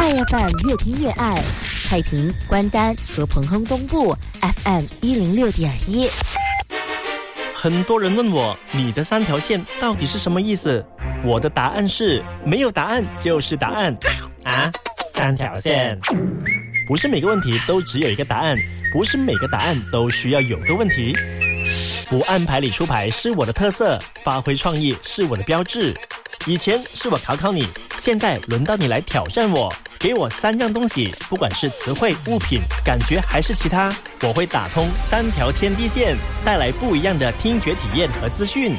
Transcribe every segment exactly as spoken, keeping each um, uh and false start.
爱 F M 越听越爱，太平、关丹和彭亨东部 F M 一零六点一。 很多人问我，你的三条线到底是什么意思？我的答案是，没有答案就是答案啊！三条线，不是每个问题都只有一个答案，不是每个答案都需要有个问题。不按牌理出牌是我的特色，发挥创意是我的标志。以前是我考考你，现在轮到你来挑战我。给我三样东西，不管是词汇、物品、感觉还是其他，我会打通三条天地线，带来不一样的听觉体验和资讯。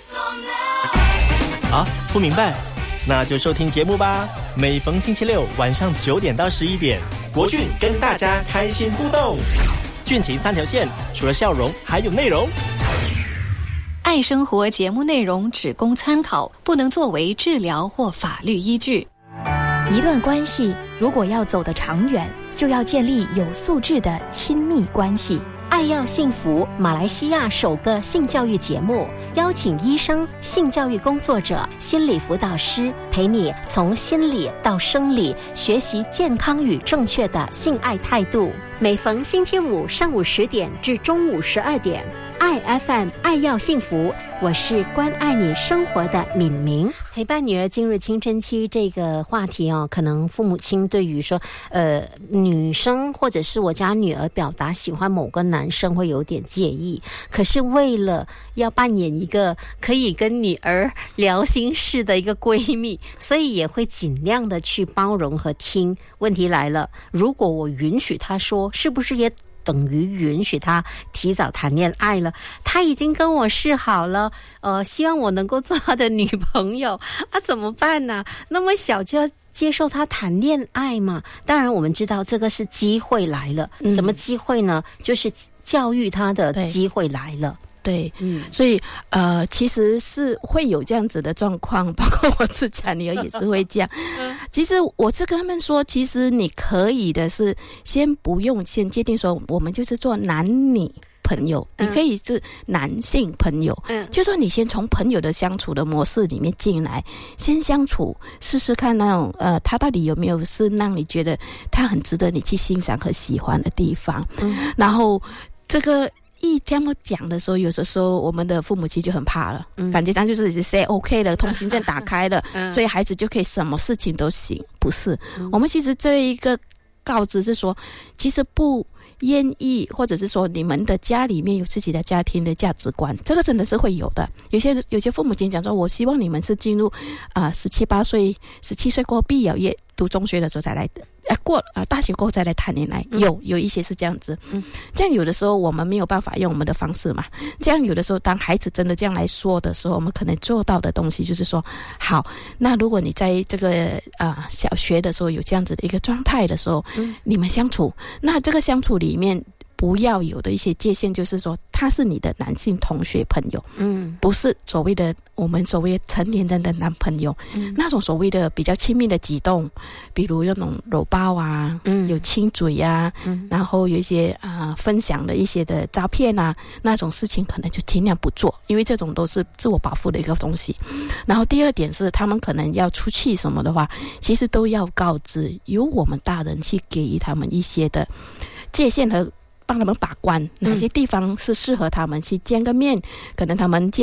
啊，不明白？那就收听节目吧。每逢星期六晚上九点到十一点，国俊跟大家开心互动。俊情三条线，除了笑容，还有内容。 爱生活节目内容只供参考，不能作为治疗或法律依据。 一段关系如果要走得长远，就要建立有素质的亲密关系。 爱要幸福，马来西亚首个性教育节目，邀请医生、性教育工作者、心理辅导师，陪你从心理到生理，学习健康与正确的性爱态度。每逢星期五上午十点至中午十二点，爱 F M 爱要幸福，我是关爱你生活的敏明。陪伴女儿进入青春期这个话题哦，可能父母亲对于说呃女生或者是我家女儿表达喜欢某个男生会有点介意，可是为了要扮演一个可以跟女儿聊心事的一个闺蜜，所以也会尽量的去包容和听。问题来了，如果我允许她说，是不是也等于允许他提早谈恋爱了？他已经跟我示好了，呃，希望我能够做他的女朋友啊，怎么办呢？那么小就要接受他谈恋爱嘛？当然，我们知道这个是机会来了，嗯、什么机会呢？就是教育他的机会来了。 对，嗯，所以呃，其实是会有这样子的状况，包括我自家女儿也是会这样。其实我是跟他们说，其实你可以的是，先不用先界定说我们就是做男女朋友，嗯、你可以是男性朋友，嗯，就说你先从朋友的相处的模式里面进来，先相处试试看那种呃，他到底有没有是让你觉得他很值得你去欣赏和喜欢的地方，嗯，然后这个。一这么讲的时候，有的时候我们的父母亲就很怕了，嗯、感觉上就是 say OK 了，通行证打开了，嗯、所以孩子就可以什么事情都行。不是，嗯、我们其实这一个告知是说，其实不愿意，或者是说你们的家里面有自己的家庭的价值观，这个真的是会有的。有些有些父母亲讲说，我希望你们是进入啊十七八岁、十七岁过后毕业读中学的时候才来的。啊，过啊，大学过后再来谈恋爱，有有一些是这样子，嗯，这样有的时候我们没有办法用我们的方式嘛，这样有的时候当孩子真的这样来说的时候，我们可能做到的东西就是说，好，那如果你在这个啊、呃、小学的时候有这样子的一个状态的时候，嗯，你们相处，那这个相处里面不要有的一些界限，就是说他是你的男性同学朋友，嗯，不是所谓的我们所谓成年人的男朋友，嗯，那种所谓的比较亲密的举动，比如那种搂抱啊，嗯，有亲嘴啊，嗯，然后有一些啊、呃、分享的一些的照片啊，那种事情可能就尽量不做，因为这种都是自我保护的一个东西。然后第二点是，他们可能要出去什么的话，其实都要告知，由我们大人去给予他们一些的界限和。帮他们把关哪些地方是适合他们去见个面，可能他们见